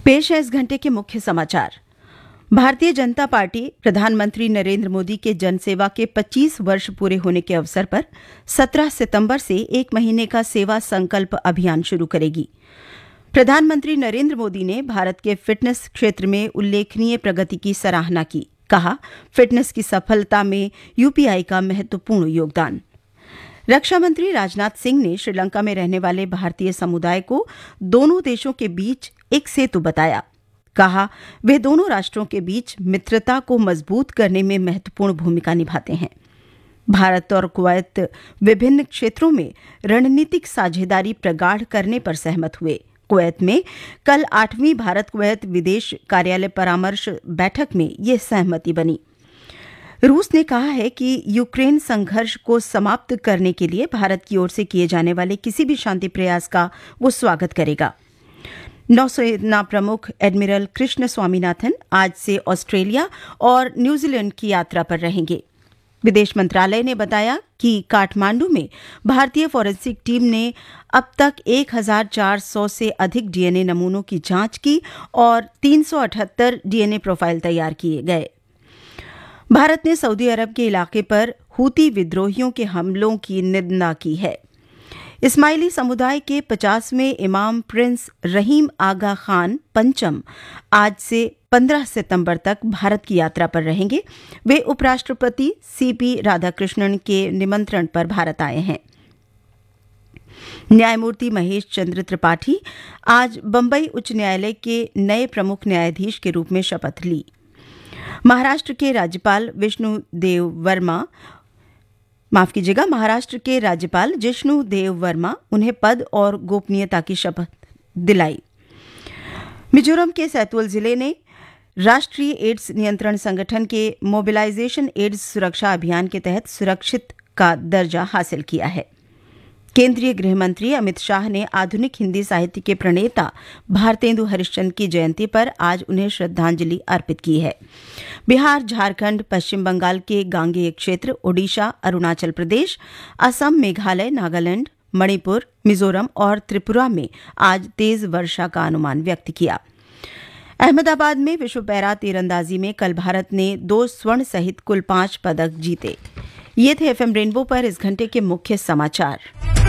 पेश है इस घंटे के मुख्य समाचार। भारतीय जनता पार्टी प्रधानमंत्री नरेंद्र मोदी के जनसेवा के 25 वर्ष पूरे होने के अवसर पर 17 सितंबर से 1 महीने का सेवा संकल्प अभियान शुरू करेगी। प्रधानमंत्री नरेंद्र मोदी ने भारत के फिटनेस क्षेत्र में उल्लेखनीय प्रगति की सराहना की। कहा, फिटनेस की सफलता में यूपीआई का महत्वपूर्ण योगदान। रक्षा मंत्री राजनाथ सिंह ने श्रीलंका में रहने वाले भारतीय समुदाय को दोनों देशों के बीच एक सेतु बताया। कहा, वे दोनों राष्ट्रों के बीच मित्रता को मजबूत करने में महत्वपूर्ण भूमिका निभाते हैं। भारत और कुवैत विभिन्न क्षेत्रों में रणनीतिक साझेदारी प्रगाढ़ करने पर सहमत हुए। कुवैत में कल 8वीं भारत कुवैत विदेश कार्यालय परामर्श बैठक में ये सहमति बनी। रूस ने कहा है कि यूक्रेन संघर्ष को समाप्त करने के लिए भारत की ओर से किए जाने वाले किसी भी शांति प्रयास का वो स्वागत करेगा। नौसेना प्रमुख एडमिरल कृष्ण स्वामीनाथन आज से ऑस्ट्रेलिया और न्यूजीलैंड की यात्रा पर रहेंगे। विदेश मंत्रालय ने बताया कि काठमांडू में भारतीय फॉरेंसिक टीम ने अब तक 1400 से अधिक डीएनए नमूनों की जांच की और 378 डीएनए प्रोफाइल तैयार किए गए। भारत ने सऊदी अरब के इलाके पर हूती विद्रोहियों के हमलों की निंदा की है। इस्माइली समुदाय के 50वें इमाम प्रिंस रहीम आगा खान पंचम आज से 15 सितंबर तक भारत की यात्रा पर रहेंगे। वे उपराष्ट्रपति सीपी राधाकृष्णन के निमंत्रण पर भारत आए हैं। न्यायमूर्ति महेश चंद्र त्रिपाठी आज बंबई उच्च न्यायालय के नए प्रमुख न्यायाधीश के रूप में शपथ ली। महाराष्ट्र के राज्यपाल जिष्णु देव वर्मा उन्हें पद और गोपनीयता की शपथ दिलाई। मिजोरम के सैतुल जिले ने राष्ट्रीय एड्स नियंत्रण संगठन के मोबिलाइजेशन एड्स सुरक्षा अभियान के तहत सुरक्षित का दर्जा हासिल किया है। केंद्रीय गृह मंत्री अमित शाह ने आधुनिक हिंदी साहित्य के प्रणेता भारतेंदु हरिश्चंद्र की जयंती पर आज उन्हें श्रद्धांजलि अर्पित की है। बिहार, झारखंड, पश्चिम बंगाल के गांगेय क्षेत्र, ओडिशा, अरुणाचल प्रदेश, असम, मेघालय, नागालैंड, मणिपुर, मिजोरम और त्रिपुरा में आज तेज वर्षा का अनुमान व्यक्त किया। अहमदाबाद में विश्व पैरा तीरंदाजी में कल भारत ने 2 स्वर्ण सहित कुल 5 पदक जीते। ये थे एफएम रेनबो पर इस घंटे के मुख्य समाचार।